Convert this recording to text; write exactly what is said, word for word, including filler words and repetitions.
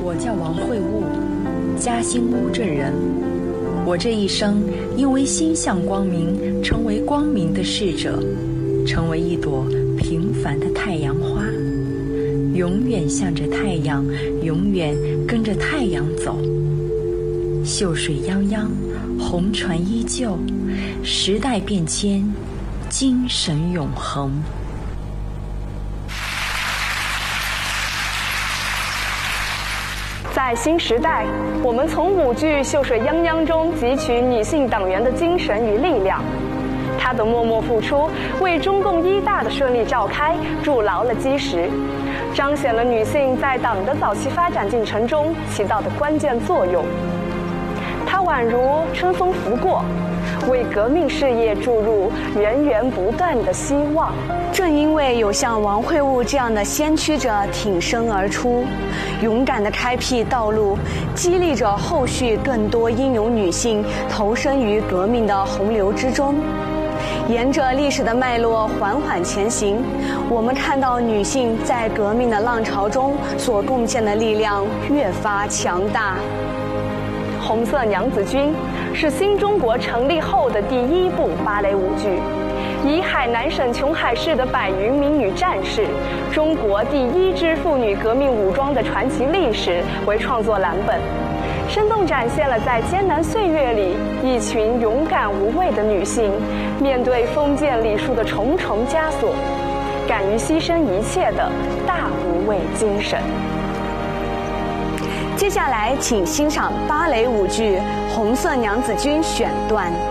我叫王慧悟，嘉兴乌镇人。我这一生因为心向光明，成为光明的使者，成为一朵平凡的太阳花，永远向着太阳，永远跟着太阳走。秀水泱泱，红船依旧，时代变迁，精神永恒。 在新时代，我们从舞剧《秀水泱泱》中汲取女性党员的精神与力量，她的默默付出为中共一大的顺利召开筑牢了基石，彰显了女性在党的早期发展进程中起到的关键作用。她宛如春风拂过，为革命事业注入源源不断的希望。 正因为有像王慧悟这样的先驱者挺身而出，勇敢地开辟道路，激励着后续更多英勇女性投身于革命的洪流之中。沿着历史的脉络缓缓前行，我们看到女性在革命的浪潮中所贡献的力量越发强大。 红色娘子军是新中国成立后的第一部芭蕾舞剧，以海南省琼海市的百余名女战士，中国第一支妇女革命武装的传奇历史为创作蓝本，生动展现了在艰难岁月里一群勇敢无畏的女性面对封建礼数的重重枷锁，敢于牺牲一切的大无畏精神。 接下来请欣赏芭蕾舞剧《红色娘子军》选段。